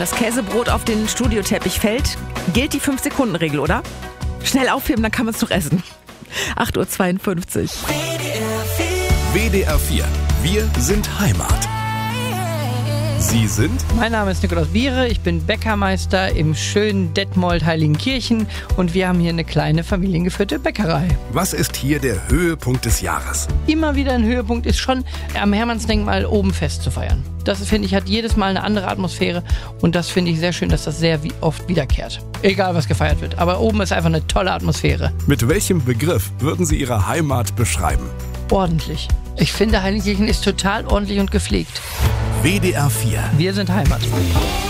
das Käsebrot auf den Studioteppich fällt, gilt die 5-Sekunden-Regel, oder? Schnell aufheben, dann kann man es doch essen. 8:52 Uhr. WDR 4. Wir sind Heimat. Sie sind? Mein Name ist Nikolaus Biere, ich bin Bäckermeister im schönen Detmold Heiligenkirchen und wir haben hier eine kleine familiengeführte Bäckerei. Was ist hier der Höhepunkt des Jahres? Immer wieder ein Höhepunkt ist schon, am Hermannsdenkmal oben Fest zu feiern. Das, finde ich, hat jedes Mal eine andere Atmosphäre und das finde ich sehr schön, dass das sehr oft wiederkehrt. Egal, was gefeiert wird, aber oben ist einfach eine tolle Atmosphäre. Mit welchem Begriff würden Sie Ihre Heimat beschreiben? Ordentlich. Ich finde, Heiligenkirchen ist total ordentlich und gepflegt. WDR 4. Wir sind Heimat.